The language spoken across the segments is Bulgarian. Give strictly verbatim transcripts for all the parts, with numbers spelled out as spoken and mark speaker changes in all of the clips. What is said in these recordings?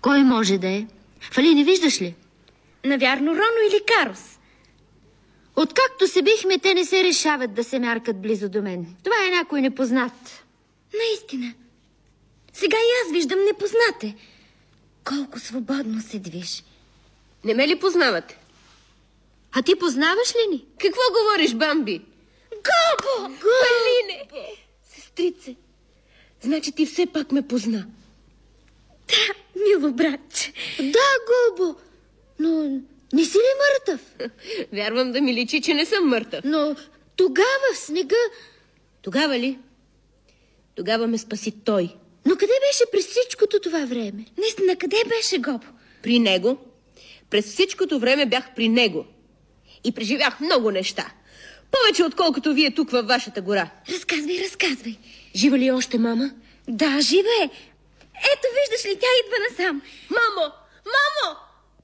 Speaker 1: Кой може да е? Фали, не виждаш ли?
Speaker 2: Навярно Роно или Карос.
Speaker 1: Откакто се бихме, те не се решават да се мяркат близо до мен. Това е някой непознат.
Speaker 2: Наистина. Сега и аз виждам непознате. Колко свободно се движи.
Speaker 3: Не ме ли познавате?
Speaker 1: А ти познаваш ли ни?
Speaker 3: Какво говориш, Бамби?
Speaker 2: Гобо!
Speaker 3: Палине! Сестрице, значи ти все пак ме позна.
Speaker 2: Да, мило братче.
Speaker 1: Да, Гобо, но не си ли мъртъв?
Speaker 3: Вярвам да ми личи, че не съм мъртъв.
Speaker 1: Но тогава в снега...
Speaker 3: Тогава ли? Тогава ме спаси той.
Speaker 1: Но къде беше през всичкото това време?
Speaker 2: Наистина, къде беше Гобо?
Speaker 3: При него. През всичкото време бях при него. И преживях много неща. Повече, отколкото вие тук във вашата гора.
Speaker 2: Разказвай, разказвай.
Speaker 3: Жива ли е още мама?
Speaker 2: Да, жива е. Ето, виждаш ли, тя идва насам.
Speaker 3: Мамо! Мамо!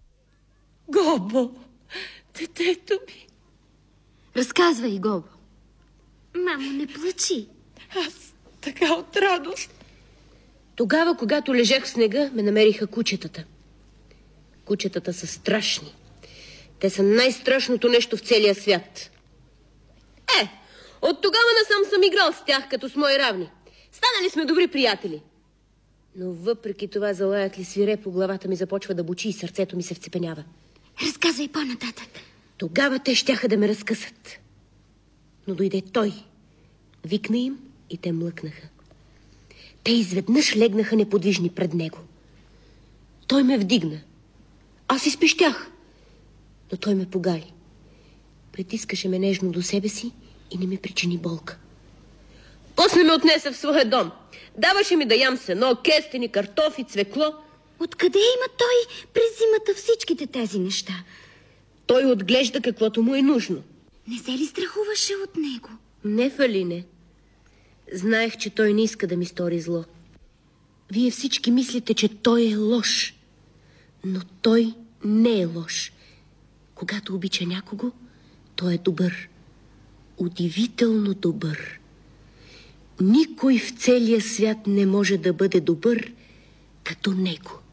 Speaker 3: Гобо! Детето ми!
Speaker 1: Разказвай, Гобо.
Speaker 2: Мамо, не плачи.
Speaker 3: Аз така от радост. Тогава, когато лежах в снега, ме намериха кучетата. Кучетата са страшни. Те са най-страшното нещо в целия свят. Е, от тогава насам съм играл с тях като с мои равни. Станали сме добри приятели. Но въпреки това залаят ли свирепо, главата ми започва да бучи и сърцето ми се вцепенява.
Speaker 2: Разказвай по-нататък.
Speaker 3: Тогава те щяха да ме разкъсат. Но дойде той. Викна им и те млъкнаха. Те изведнъж легнаха неподвижни пред него. Той ме вдигна. Аз изпищях. Но той ме погали. Притискаше ме нежно до себе си и не ми причини болка. После ме отнесе в своя дом. Даваше ми да ям сено, кестени, картофи, цвекло.
Speaker 2: Откъде има той през зимата всичките тези неща?
Speaker 3: Той отглежда каквото му е нужно.
Speaker 2: Не се ли страхуваше от него?
Speaker 3: Не, Фалине. Знаех, че той не иска да ми стори зло. Вие всички мислите, че той е лош. Но той не е лош. Когато обича някого, той е добър. Удивително добър. Никой в целия свят не може да бъде добър като него.